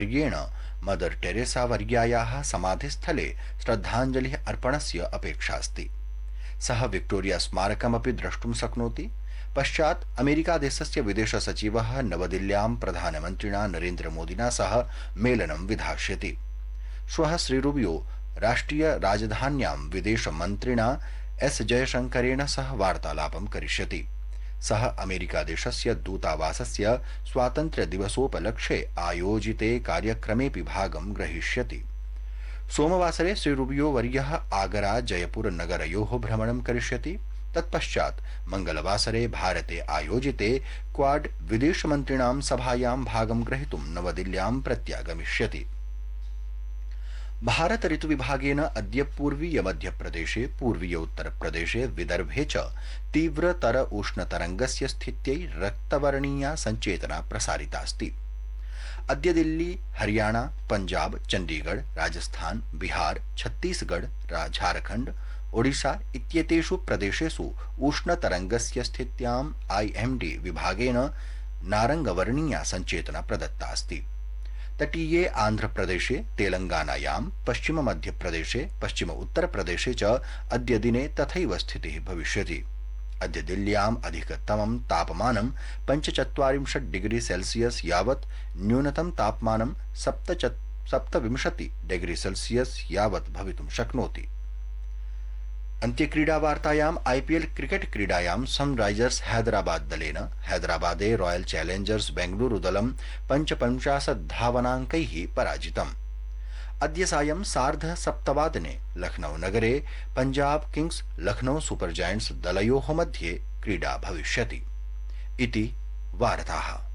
येन mother Teresa वर्यायाः समाधिस्थले श्रद्धाञ्जलिः अर्पणस्य अपेक्षा अस्ति। सः विक्टोरिया स्मारकमपि द्रष्टुं शक्नोति। पश्चात् अमेरिकादेशस्य विदेशसचिवः नवदिल्ल्यां प्रधानमन्त्रिणा नरेन्द्रमोदिना सह मेलनं विधास्यति। श्वः श्रीरूबियो राष्ट्रिय राजधान्यां विदेशमन्त्रिणा एस जयशंकरेण सह वार्तालापं करिष्यति। सः अमेरिकादेशस्य दूतावासस्य स्वातन्त्र्यदिवसोपलक्ष्ये आयोजिते कार्यक्रमेऽपि भागं ग्रहीष्यति। सोमवासरे श्रीरूबियो वर्यः आगरा जयपुर नगरयोः भ्रमणं करिष्यति। तत्पश्चात् मंगलवासरे भारते आयोजिते क्वाड विदेशमन्त्रिणां सभायां भागं ग्रहीतुं नवदिल्ल्यां प्रत्यागमिष्यति। भारत ऋतुविभागेन अद्य पूर्वीय मध्यप्रदेशे, पूर्वीय उत्तरप्रदेशे, विदर्भे च तीव्रतर उष्णतरंगस्य स्थित्यै रक्तवर्णीया संचेतना प्रसारितास्ति। अद्य दिल्ली, हरियाणा, पंजाब, चंडीगढ़, राजस्थान, बिहार, छत्तीसगढ़, झारखंड, ओडिशा इत्येतेषु प्रदेशेषु उष्णतरंगस्य स्थित्याम् आईएमडी विभागेन नारंगवर्णीया संचेतना प्रदत्ता अस्ति। तटीये आंध्रप्रदेशे, तेलंगानायां, पश्चिम मध्यप्रदेशे, पश्चिम उत्तरप्रदेशे च अद्य दिने तथैव स्थितिः भविष्यति। अद्य दिल्ल्याम् अधिकतमं तापमानं 45 डिग्री सेल्सियस यावत्, न्यूनतम तापमानं 27 डिग्री सेल्सियस यावत् भवितुं शक्नोति। अन्त्यक्रीडावार्तायाम् आईपीएल क्रिकेट क्रीडायां सनराइजर्स हैदराबाद दलेन हैदराबादे रॉयल चैलेंजर्स बेंगलुरु दलं 55 धावनाङ्कैः पराजितम्। अद्य सायं 7:30 लखनऊ नगरे Punjab Kings Lucknow super giants दलयोः मध्ये क्रीडा भविष्यति। इति वार्ताः।